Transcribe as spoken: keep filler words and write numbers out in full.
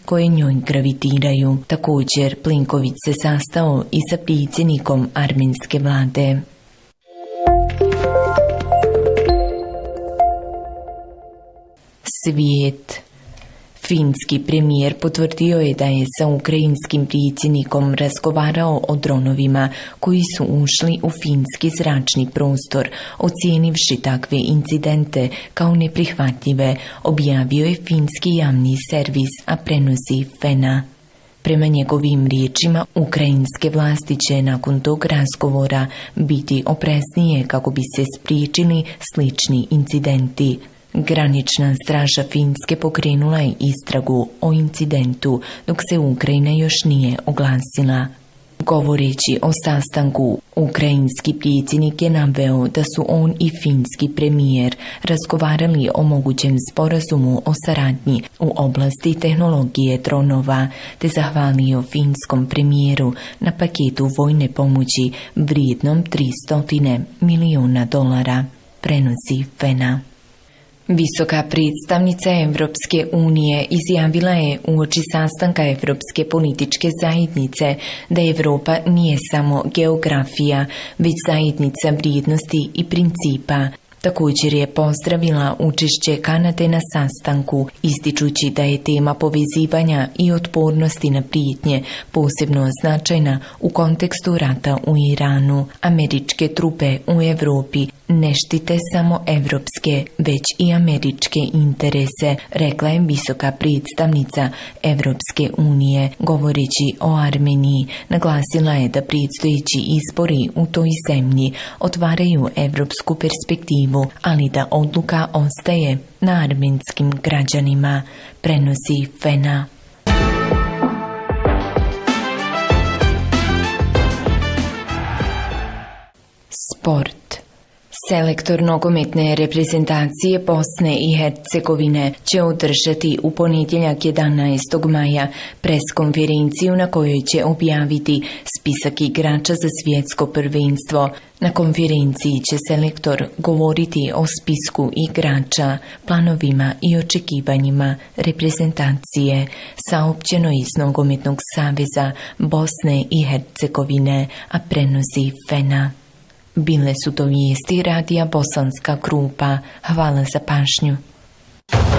koje njoj gravitiraju. Također, Plenković se sastao i sa predsjednikom armenske vlade. Svijet. Finski premijer potvrdio je da je sa ukrajinskim predsjednikom razgovarao o dronovima koji su ušli u finski zračni prostor, ocijenivši takve incidente kao neprihvatljive, objavio je finski javni servis, a prenosi Fena. Prema njegovim riječima, ukrajinske vlasti će nakon tog razgovora biti opreznije kako bi se spriječili slični incidenti. Granična straža Finske pokrenula je istragu o incidentu, dok se Ukrajina još nije oglasila. Govoreći o sastanku, ukrajinski predsjednik je naveo da su on i finski premijer razgovarali o mogućem sporazumu o saradnji u oblasti tehnologije dronova, te zahvalio finskom premijeru na paketu vojne pomoći vrijednom tristo milijuna dolara, prenosi Fena. Visoka predstavnica Evropske unije izjavila je uoči sastanka Evropske političke zajednice da Europa nije samo geografija, već zajednica vrijednosti i principa. Također je pozdravila učešće Kanade na sastanku, ističući da je tema povezivanja i otpornosti na prijetnje posebno značajna u kontekstu rata u Iranu. Američke trupe u Europi ne štite samo evropske, već i američke interese, rekla je visoka predstavnica Evropske unije. Govoreći o Armeniji, naglasila je da predstojeći izbori u toj zemlji otvaraju evropsku perspektivu, ali da odluka ostaje na armenskim građanima, prenosi Fena. Sport. Selektor nogometne reprezentacije Bosne i Hercegovine će održati u ponedjeljak jedanaestog maja preskonferenciju na kojoj će objaviti spisak igrača za svjetsko prvenstvo. Na konferenciji će selektor govoriti o spisku igrača, planovima i očekivanjima reprezentacije, saopćeno iz Nogometnog saveza Bosne i Hercegovine, a prenosi Fena. Bile su to vijesti radija Bosanska grupa. Hvala za pažnju.